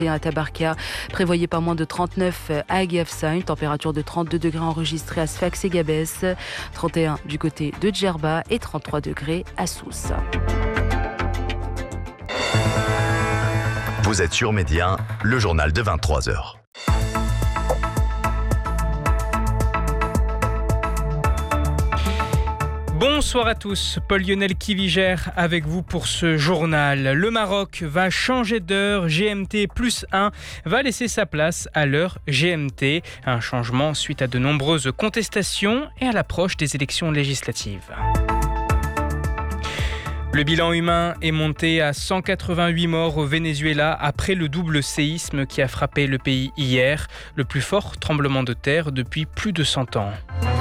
à Tabarka, prévoyez pas moins de 39 à Guafsa, une température de 32 degrés enregistrée à Sfax et Gabès, 31 du côté de Djerba et 33 degrés à Sousse. Vous êtes sur Média, le journal de 23h. Bonsoir à tous, Paul-Lionel Kivigère avec vous pour ce journal. Le Maroc va changer d'heure, GMT plus 1 va laisser sa place à l'heure GMT. Un changement suite à de nombreuses contestations et à l'approche des élections législatives. Le bilan humain est monté à 188 morts au Venezuela après le double séisme qui a frappé le pays hier, le plus fort tremblement de terre depuis plus de 100 ans.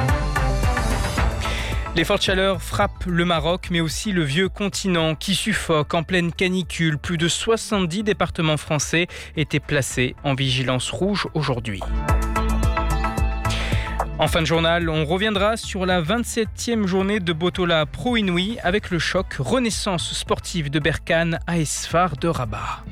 Les fortes chaleurs frappent le Maroc, mais aussi le vieux continent qui suffoque en pleine canicule. Plus de 70 départements français étaient placés en vigilance rouge aujourd'hui. En fin de journal, on reviendra sur la 27e journée de Botola Pro Inouï avec le choc Renaissance sportive de Berkane à Esfar de Rabat.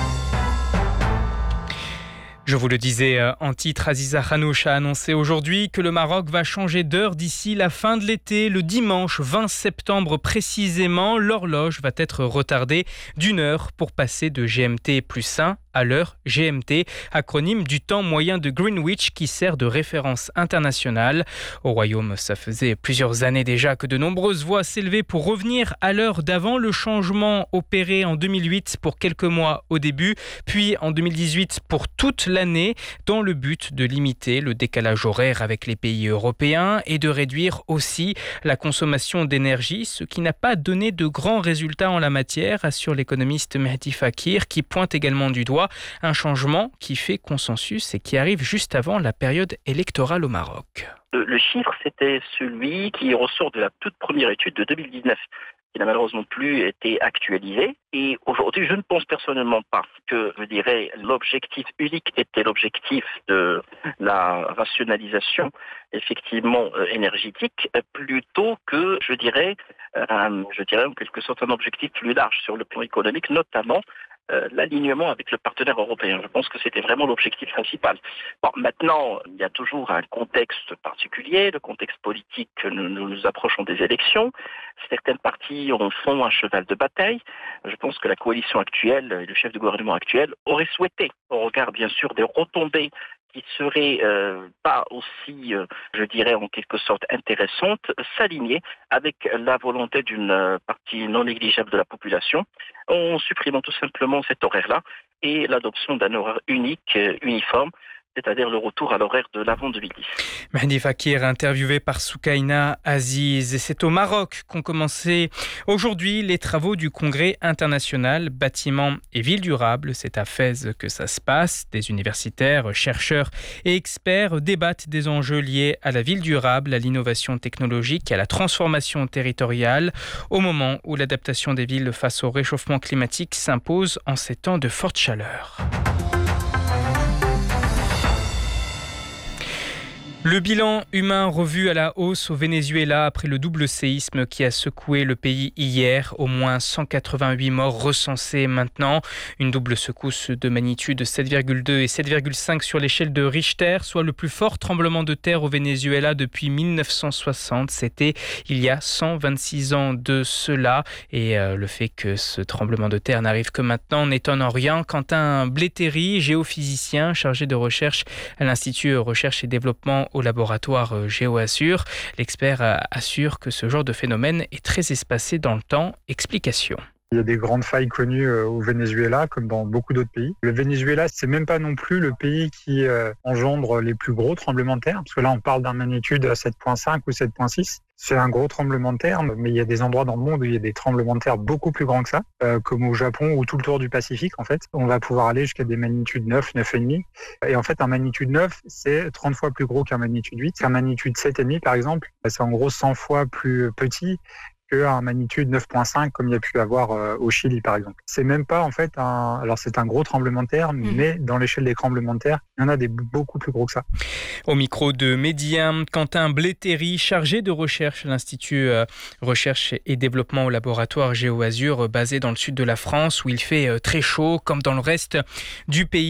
Je vous le disais en titre, Aziza Khanouch a annoncé aujourd'hui que le Maroc va changer d'heure d'ici la fin de l'été. Le dimanche 20 septembre précisément, l'horloge va être retardée d'1 heure pour passer de GMT plus 1 à l'heure GMT, acronyme du temps moyen de Greenwich qui sert de référence internationale. Au Royaume, ça faisait plusieurs années déjà que de nombreuses voix s'élevaient pour revenir à l'heure d'avant. Le changement opéré en 2008 pour quelques mois au début, puis en 2018 pour toute l'année, dans le but de limiter le décalage horaire avec les pays européens et de réduire aussi la consommation d'énergie, ce qui n'a pas donné de grands résultats en la matière, assure l'économiste Mehdi Fakir, qui pointe également du doigt un changement qui fait consensus et qui arrive juste avant la période électorale au Maroc. Le chiffre, c'était celui qui ressort de la toute première étude de 2019, qui n'a malheureusement plus été actualisé. Et aujourd'hui, je ne pense personnellement pas que, l'objectif unique était l'objectif de la rationalisation, effectivement, énergétique, plutôt que, en quelque sorte, un objectif plus large sur le plan économique, notamment l'alignement avec le partenaire européen. Je pense que c'était vraiment l'objectif principal. Bon, maintenant, il y a toujours un contexte particulier, le contexte politique que nous approchons des élections. Certaines parties en font un cheval de bataille. Je pense que la coalition actuelle et le chef de gouvernement actuel auraient souhaité, au regard bien sûr des retombées qui seraient pas aussi, en quelque sorte intéressantes, s'aligner avec la volonté d'une partie non négligeable de la population, en supprimant tout simplement cet horaire-là et l'adoption d'un horaire unique, uniforme, c'est-à-dire le retour à l'horaire de l'avant 2010. Mehdi Fakir, interviewé par Soukaina Aziz. Et c'est au Maroc qu'ont commencé aujourd'hui les travaux du Congrès international Bâtiments et Villes durables. C'est à Fès que ça se passe. Des universitaires, chercheurs et experts débattent des enjeux liés à la ville durable, à l'innovation technologique et à la transformation territoriale, au moment où l'adaptation des villes face au réchauffement climatique s'impose en ces temps de forte chaleur. Le bilan humain revu à la hausse au Venezuela après le double séisme qui a secoué le pays hier. Au moins 188 morts recensés maintenant. Une double secousse de magnitude 7,2 et 7,5 sur l'échelle de Richter, soit le plus fort tremblement de terre au Venezuela depuis 1960. C'était il y a 126 ans de cela. Et le fait que ce tremblement de terre n'arrive que maintenant n'étonne en rien. Quentin Blétéry, géophysicien chargé de recherche à l'Institut Recherche et Développement au laboratoire GeoAssure. L'expert assure que ce genre de phénomène est très espacé dans le temps. Explication. Il y a des grandes failles connues au Venezuela, comme dans beaucoup d'autres pays. Le Venezuela, c'est même pas non plus le pays qui engendre les plus gros tremblements de terre, parce que là, on parle d'un magnitude 7,5 ou 7,6. C'est un gros tremblement de terre, mais il y a des endroits dans le monde où il y a des tremblements de terre beaucoup plus grands que ça, comme au Japon ou tout le tour du Pacifique, en fait. On va pouvoir aller jusqu'à des magnitudes 9, 9,5. Et en fait, un magnitude 9, c'est 30 fois plus gros qu'un magnitude 8. Un magnitude 7,5, par exemple, c'est en gros 100 fois plus petit qu'un magnitude 9.5 comme il y a pu avoir au Chili par exemple. C'est même pas en fait alors c'est un gros tremblement de terre, mais dans l'échelle des tremblements de terre, il y en a des beaucoup plus gros que ça. Au micro de Médien, Quentin Blétéry, chargé de recherche à l'Institut Recherche et Développement au laboratoire GeoAzur, basé dans le sud de la France, où il fait très chaud, comme dans le reste du pays.